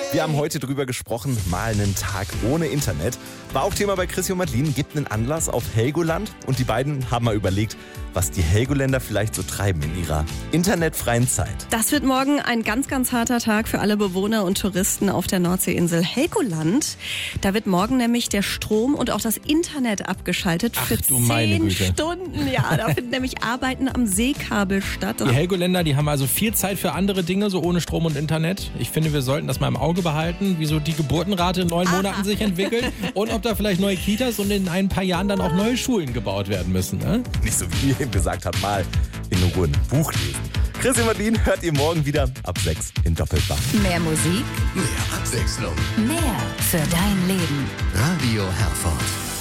Wir haben heute drüber gesprochen, mal einen Tag ohne Internet. War auch Thema bei Chrissy und Madeline, gibt einen Anlass auf Helgoland. Und die beiden haben mal überlegt, was die Helgoländer vielleicht so treiben in ihrer internetfreien Zeit. Das wird morgen ein ganz, ganz harter Tag für alle Bewohner und Touristen auf der Nordseeinsel Helgoland. Da wird morgen nämlich der Strom und auch das Internet abgeschaltet für 10 Stunden. Ja, da finden nämlich Arbeiten am Seekabel statt. Die Helgoländer, die haben also viel Zeit für andere Dinge, so ohne Strom und Internet. Ich finde, wir sollten das mal im Auge behalten, wie so die Geburtenrate in 9 Monaten sich entwickelt und ob da vielleicht neue Kitas und in ein paar Jahren dann auch neue Schulen gebaut werden müssen. Ne? Nicht so wie ihr eben gesagt habt, mal in Ruhe ein Buch lesen. Chrissy und Madeline hört ihr morgen wieder ab 6 in Doppelpack. Mehr Musik, Mehr Abwechslung. mehr für dein Leben. Radio Herford.